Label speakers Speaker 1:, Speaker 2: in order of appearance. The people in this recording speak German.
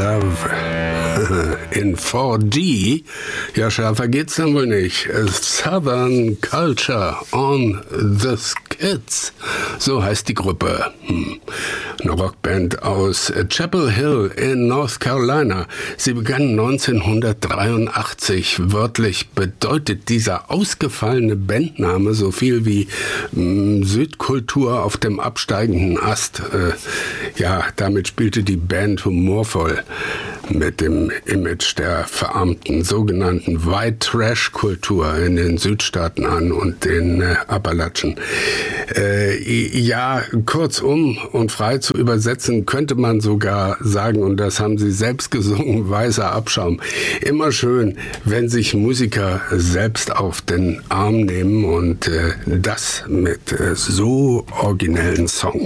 Speaker 1: Love in 4D. Ja, schärfer geht's dann wohl nicht. Southern Culture on the Skids. So heißt die Gruppe. Eine Rockband aus Chapel Hill in North Carolina. Sie begann 1983. Wörtlich bedeutet dieser ausgefallene Bandname so viel wie Südkultur auf dem absteigenden Ast. Ja, damit spielte die Band humorvoll mit dem Image der verarmten sogenannten White Trash Kultur in den Südstaaten an und den Appalachen. Ja, kurzum und frei zu übersetzen könnte man sogar sagen, und das haben sie selbst gesungen, weißer Abschaum. Immer schön, wenn sich Musiker selbst auf den Arm nehmen und das mit so originellen Songs.